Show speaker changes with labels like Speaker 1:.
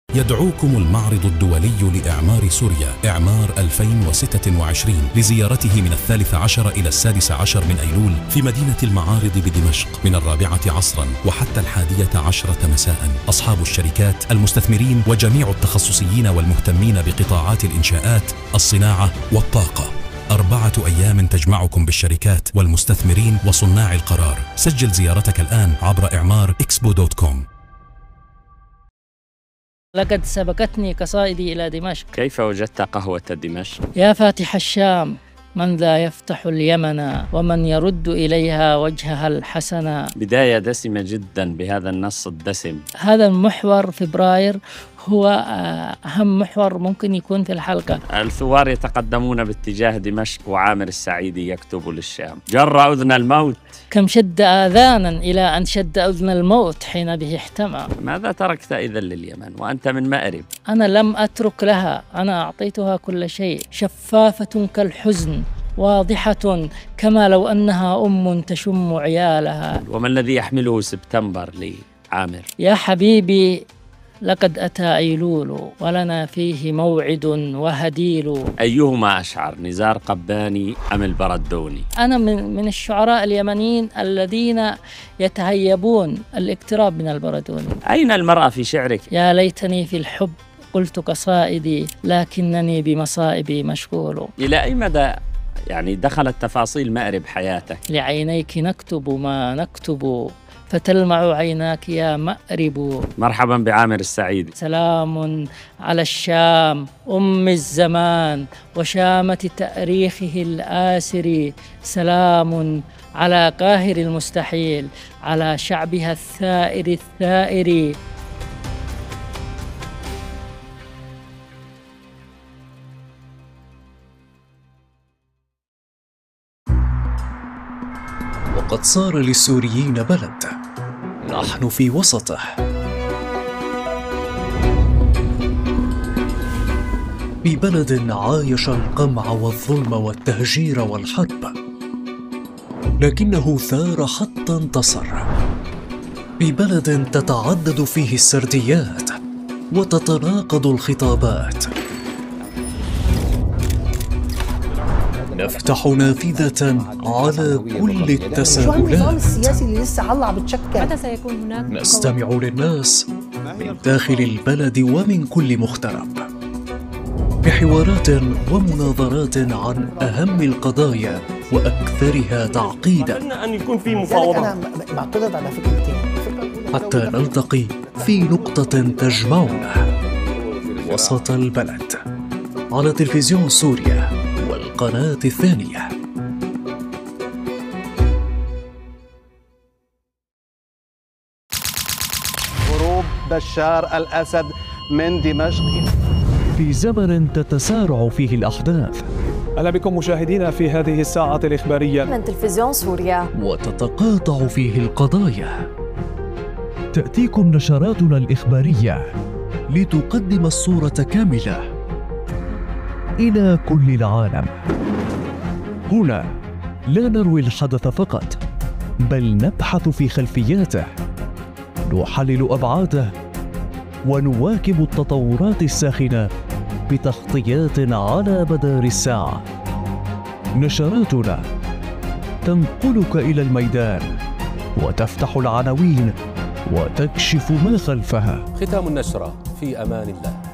Speaker 1: يدعوكم المعرض الدولي لإعمار سوريا إعمار 2026 لزيارته من 13 إلى 16 من أيلول في مدينة المعارض بدمشق من 4 عصرا وحتى 11 مساء. أصحاب الشركات، المستثمرين وجميع التخصصيين والمهتمين بقطاعات الإنشاءات، الصناعة والطاقة. 4 أيام تجمعكم بالشركات والمستثمرين وصناع القرار. سجل زيارتك الآن عبر إعمار-expo.com.
Speaker 2: لقد سبقتني قصائدي إلى دمشق.
Speaker 3: كيف وجدت قهوة دمشق؟
Speaker 2: يا فاتح الشام، من ذا يفتح اليمن ومن يرد إليها وجهها الحسنا.
Speaker 3: بداية دسمة جدا بهذا النص الدسم.
Speaker 2: هذا المحور فبراير هو أهم محور ممكن يكون في الحلقة.
Speaker 3: الثوار يتقدمون باتجاه دمشق وعامر السعيدي يكتب للشام. جر أذن الموت.
Speaker 2: كم شد آذانا إلى أن شد أذن الموت حين به احتمى.
Speaker 3: ماذا تركت إذن لليمن وأنت من مأرب؟
Speaker 2: أنا لم أترك لها، أنا أعطيتها كل شيء. شفافة كالحزن، واضحة كما لو أنها أم تشم عيالها.
Speaker 3: وما الذي يحمله سبتمبر لعامر؟
Speaker 2: يا حبيبي، لقد أتى أيلول ولنا فيه موعد وهديل.
Speaker 3: أيهما أشعر، نزار قباني أم البردوني؟
Speaker 2: أنا من الشعراء اليمنيين الذين يتهيبون الاقتراب من البردوني.
Speaker 3: أين المرأة في شعرك؟
Speaker 2: يا ليتني في الحب قلت قصائدي لكنني بمصائبي مشغول.
Speaker 3: إلى أي مدى دخلت تفاصيل مأرب حياتك؟
Speaker 2: لعينيك نكتب ما نكتب فتلمع عيناك يا مأرب.
Speaker 3: مرحبا بعامر السعيدي.
Speaker 2: سلام على الشام أم الزمان وشامة تأريخه الآسر. سلام على قاهر المستحيل، على شعبها الثائر الثائر.
Speaker 4: وقد صار للسوريين بلد نحن في وسطه، ببلد عايش القمع والظلم والتهجير والحرب لكنه ثار حتى انتصر، ببلد تتعدد فيه السرديات وتتناقض الخطابات. نفتح نافذة على كل التساؤلات.
Speaker 5: السياسي اللي لسه الله بتشكل.
Speaker 6: متى سيكون هناك؟
Speaker 4: نستمع للناس من داخل البلد ومن كل مغترب، بحوارات ومناظرات عن أهم القضايا وأكثرها تعقيدا.
Speaker 5: أن يكون في مفاوضة. أنا معترض على فكرتين.
Speaker 4: حتى نلتقي في نقطة تجمعنا وسط البلد، على تلفزيون سوريا والقناة الثانية.
Speaker 7: هروب بشار الأسد من دمشق.
Speaker 4: في زمن تتسارع فيه الأحداث،
Speaker 8: أهلا بكم مشاهدينا في هذه الساعة الإخبارية
Speaker 6: من تلفزيون سوريا،
Speaker 4: وتتقاطع فيه القضايا. تأتيكم نشراتنا الإخبارية لتقدم الصورة كاملة إلى كل العالم. هنا لا نروي الحدث فقط، بل نبحث في خلفياته، نحلل أبعاده، ونواكب التطورات الساخنة بتغطيات على مدار الساعة. نشراتنا تنقلك إلى الميدان وتفتح العناوين وتكشف ما خلفها.
Speaker 9: ختام النشرة في أمان الله.